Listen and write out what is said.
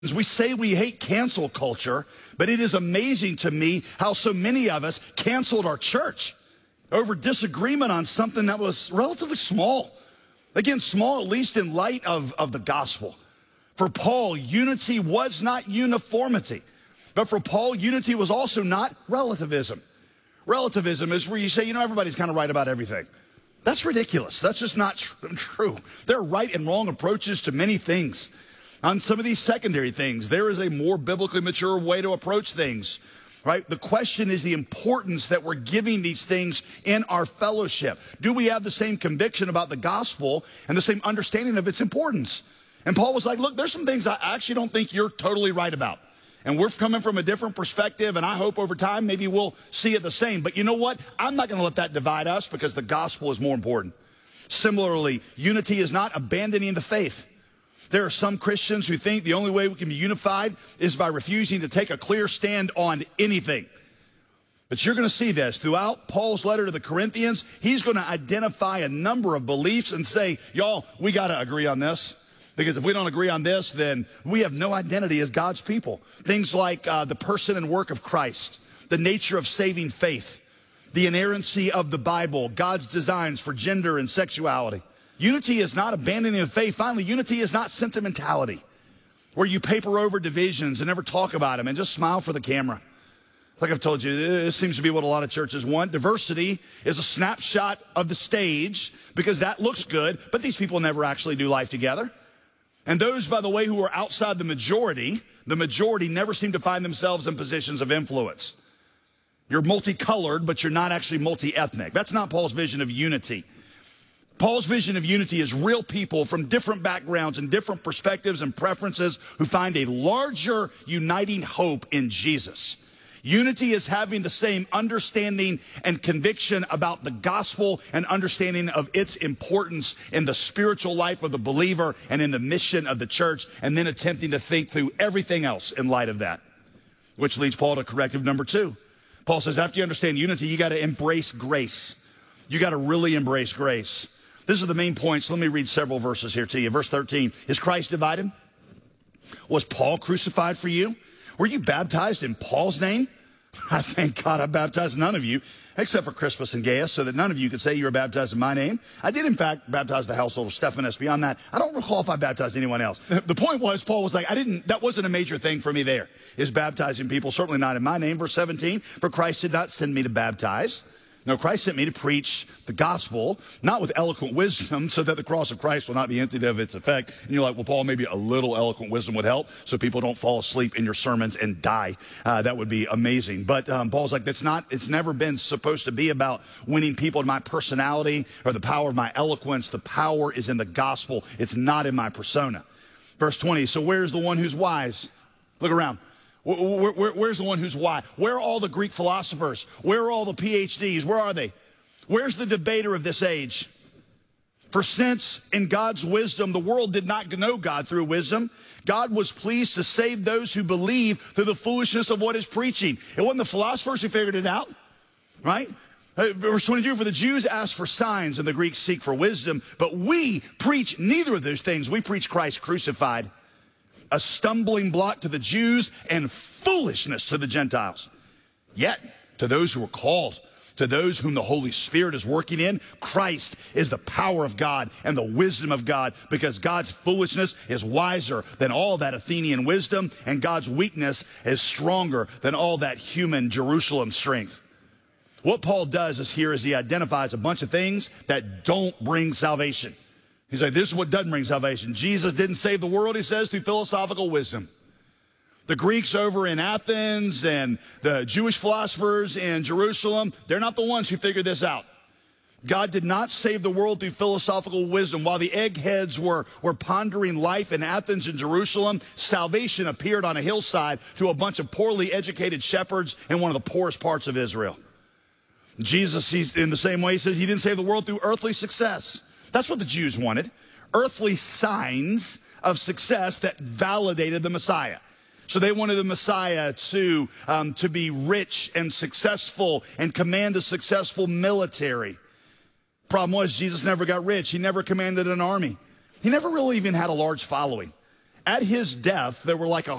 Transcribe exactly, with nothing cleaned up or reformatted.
We say we hate cancel culture, but it is amazing to me how so many of us canceled our church over disagreement on something that was relatively small. Again, small at least in light of, of the gospel. For Paul, unity was not uniformity. But for Paul, unity was also not relativism. Relativism is where you say, you know, everybody's kind of right about everything. That's ridiculous. That's just not tr- true. There are right and wrong approaches to many things. On some of these secondary things, there is a more biblically mature way to approach things, right? The question is the importance that we're giving these things in our fellowship. Do we have the same conviction about the gospel and the same understanding of its importance? And Paul was like, look, there's some things I actually don't think you're totally right about. And we're coming from a different perspective, and I hope over time maybe we'll see it the same. But you know what? I'm not going to let that divide us because the gospel is more important. Similarly, unity is not abandoning the faith. There are some Christians who think the only way we can be unified is by refusing to take a clear stand on anything. But you're going to see this throughout Paul's letter to the Corinthians. He's going to identify a number of beliefs and say, y'all, we got to agree on this. Because if we don't agree on this, then we have no identity as God's people. Things like uh, the person and work of Christ, the nature of saving faith, the inerrancy of the Bible, God's designs for gender and sexuality. Unity is not abandoning the faith. Finally, unity is not sentimentality, where you paper over divisions and never talk about them and just smile for the camera. Like I've told you, this seems to be what a lot of churches want. Diversity is a snapshot of the stage because that looks good, but these people never actually do life together. And those, by the way, who are outside the majority, the majority never seem to find themselves in positions of influence. You're multicolored, but you're not actually multi-ethnic. That's not Paul's vision of unity. Paul's vision of unity is real people from different backgrounds and different perspectives and preferences who find a larger uniting hope in Jesus. Unity is having the same understanding and conviction about the gospel and understanding of its importance in the spiritual life of the believer and in the mission of the church, and then attempting to think through everything else in light of that. Which leads Paul to corrective number two. Paul says after you understand unity, you got to embrace grace. You got to really embrace grace. This is the main points. Let me read several verses here to you. Verse thirteen, is Christ divided? Was Paul crucified for you? Were you baptized in Paul's name? I thank God I baptized none of you, except for Crispus and Gaius, so that none of you could say you were baptized in my name. I did, in fact, baptize the household of Stephanas. Beyond that, I don't recall if I baptized anyone else. The point was, Paul was like, I didn't, that wasn't a major thing for me there, is baptizing people, certainly not in my name. Verse seventeen, for Christ did not send me to baptize. No, Christ sent me to preach the gospel, not with eloquent wisdom, so that the cross of Christ will not be emptied of its effect. And you're like, well, Paul, maybe a little eloquent wisdom would help so people don't fall asleep in your sermons and die. Uh, that would be amazing. But um, Paul's like, that's not, it's never been supposed to be about winning people in my personality or the power of my eloquence. The power is in the gospel. It's not in my persona. Verse twenty, so where's the one who's wise? Look around. Where, where, where's the one who's wise? Where are all the Greek philosophers? Where are all the P H Ds? Where are they? Where's the debater of this age? For since in God's wisdom, the world did not know God through wisdom, God was pleased to save those who believe through the foolishness of what is preaching. It wasn't the philosophers who figured it out, right? Verse twenty-two, for the Jews ask for signs and the Greeks seek for wisdom, but we preach neither of those things. We preach Christ crucified, a stumbling block to the Jews and foolishness to the Gentiles. Yet, to those who are called, to those whom the Holy Spirit is working in, Christ is the power of God and the wisdom of God, because God's foolishness is wiser than all that Athenian wisdom, and God's weakness is stronger than all that human Jerusalem strength. What Paul does is here is he identifies a bunch of things that don't bring salvation. He's like, this is what doesn't bring salvation. Jesus didn't save the world, he says, through philosophical wisdom. The Greeks over in Athens and the Jewish philosophers in Jerusalem, they're not the ones who figured this out. God did not save the world through philosophical wisdom. While the eggheads were, were pondering life in Athens and Jerusalem, salvation appeared on a hillside to a bunch of poorly educated shepherds in one of the poorest parts of Israel. Jesus, he's, in the same way, he says he didn't save the world through earthly success. That's what the Jews wanted. Earthly signs of success that validated the Messiah. So they wanted the Messiah to, um, to be rich and successful and command a successful military. Problem was, Jesus never got rich. He never commanded an army. He never really even had a large following. At his death, there were like a